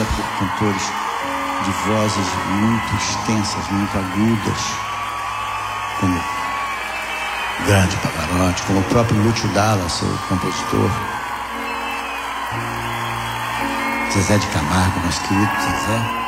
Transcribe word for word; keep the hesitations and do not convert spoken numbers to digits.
cantores de vozes muito extensas, muito agudas, como o grande Pavarotti, como o próprio Lúcio Dalla, seu compositor, Zezé de Camargo, nosso querido Zezé.